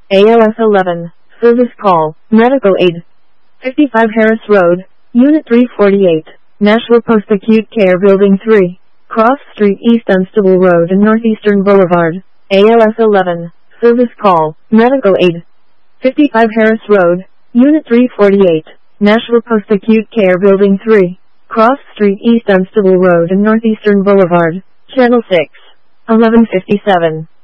ALS 11, Service Call, Medical Aid. 55 Harris Road, Unit 348, Nashville Post Acute Care Building 3, Cross Street East Dunstable Road and Northeastern Boulevard. ALS 11, Service Call, Medical Aid. 55 Harris Road, Unit 348, Nashville Post Acute Care Building 3, Cross Street East Dunstable Road and Northeastern Boulevard. Channel 6, 1157.